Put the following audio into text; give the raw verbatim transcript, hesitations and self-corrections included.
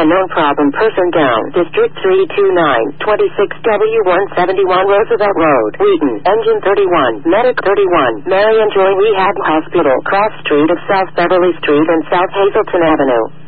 unknown problem person down. District three two nine, twenty-six W one seventy-one Roosevelt Road, Wheaton. Engine thirty-one, Medic thirty-one, Marion Joy Rehab Hospital, Cross Street of South Beverly Street and South Hazleton Avenue.